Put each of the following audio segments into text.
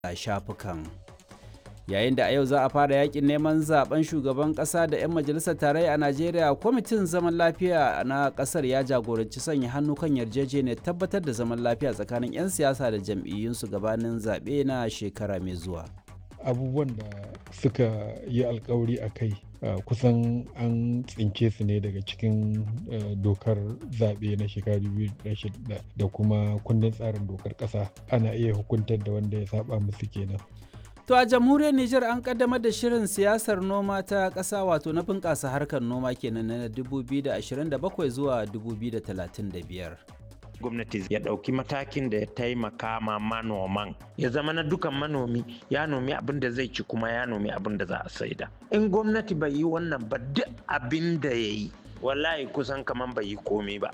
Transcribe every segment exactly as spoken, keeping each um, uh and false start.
a shafukan. Yayin da a yau za a fara yakin neman zaben shugaban kasa da 'yan majalisar tarayya a Najeriya, kwamitin zaman lafiya na kasar ya jagoranci sanya hannu kan yarjejeniyar tabbatar da zaman lafiya tsakanin 'yan siyasa da jam'iyyunsu gabanin zaɓe na shekara mai zuwa. Abubuwan da suka yi alkawari a kai kusan an tsince su ne daga cikin dokar zaɓe na shekara biyu da shida da kuma kundin tsarin dokar ƙasa. Ana iya hukuntar da wanda ya saba musu kenan. To a jamhuriyar Nijar an kaddamar da shirin siyasar noma ta ƙasa, wato na bunƙasa harkar noma kenan na dubu biyu da ashirin da bakwai zuwa dubu biyu da talatin da biyar. Gwamnati ya ɗauki matakin da ya taimaka ma manoman, ya zama na dukan manomi ya nomi abin da zai ci kuma ya nomi abin da za a saida. In gwamnati bai yi wannan ba, duk abin da ya yi wallahi kusan kaman bai yi komai ba.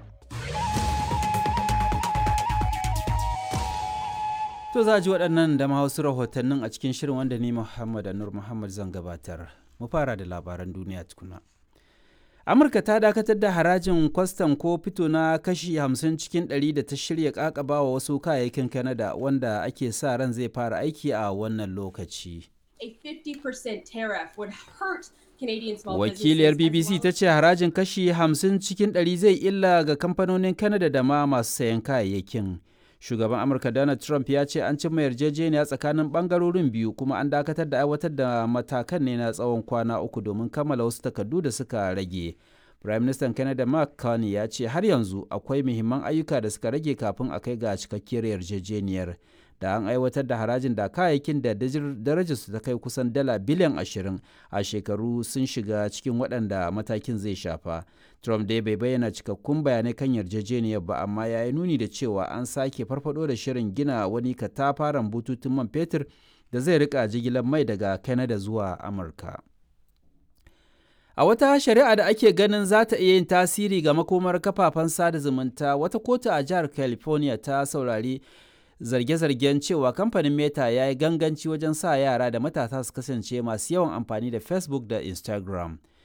To za a ji waɗannan da ma wasu rahotannin a cikin shirin wanda ni Muhammad Anur Muhammad zan gabatar. Mu fara da labaran duniya tukuna. Amurka ta dakatar da harajin kwastam ko fito na kashi hamsin cikin ɗari da ta shirya kakaba wa wasu kayayyakin Canada, wanda ake sa ran zai fara aiki a wannan lokaci. Wakiliyar B B C ta ce harajin kashi hamsin cikin ɗari zai illa ga kamfanonin Canada da ma masu sayan kayayyakin. Shugaban Amurka Donald Trump ya ce an cimma yarjejeniya tsakanin bangarorin biyu, kuma an dakatar da aiwatar da matakan ne na tsawon kwana uku domin kammala wasu takardu da suka rage. Prime Minister Canada Mark Carney ya ce har yanzu akwai muhimman ayyuka da suka rage kafin a kai ga cikakkiyar yarjejeniyar. Da an aiwatar da harajin da kayayyakin da darajarsu ta kai kusan dala biliyan ashirin a shekaru sun shiga cikin waɗanda matakin zai shafa. Trump dai bai bayyana cikakkun bayanai kan yarjejeniyar ba, amma ya yi nuni da cewa an sake farfado da shirin gina wani katafaren bututun man fetur da zai rika jigilar mai daga Canada zuwa Amurka. A wata shari'a da ake ganin za ta iya yin tasiri ga makomar kafafen sada zumunta, wata kotu a jihar California ta saurari zarge-zargen cewa kamfanin Meta ya yi ganganci wajen sa yara da matasa su kasance masu yawan amfani da Facebook da Instagram.